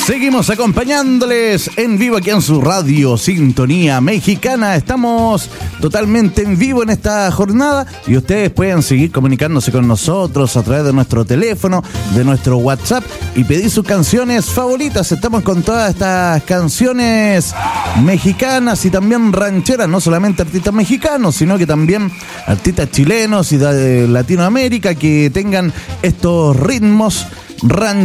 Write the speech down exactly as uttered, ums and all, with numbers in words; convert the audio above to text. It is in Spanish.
Seguimos acompañándoles en vivo aquí en su radio Sintonía Mexicana. Estamos totalmente en vivo en esta jornada y ustedes pueden seguir comunicándose con nosotros a través de nuestro teléfono, de nuestro WhatsApp y pedir sus canciones favoritas. Estamos con todas estas canciones mexicanas y también rancheras, no solamente artistas mexicanos, sino que también artistas chilenos y de Latinoamérica que tengan estos ritmos rancheros